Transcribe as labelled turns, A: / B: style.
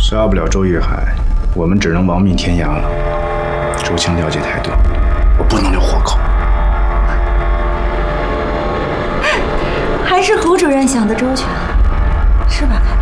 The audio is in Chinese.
A: 杀不了周玉海，我们只能亡命天涯了。周青了解太多，我不能留活口。
B: 还是胡主任想的周全，是吧？